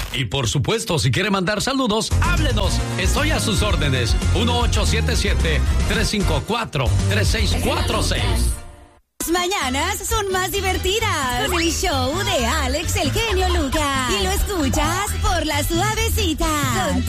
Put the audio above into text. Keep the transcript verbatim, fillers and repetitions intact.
Y por supuesto, si quiere mandar saludos, háblenos. Estoy a sus órdenes. uno ocho siete siete, tres cinco cuatro, tres seis cuatro seis. Las mañanas son más divertidas con el show de Alex el Genio Lucas. Y lo escuchas por La Suavecita. Con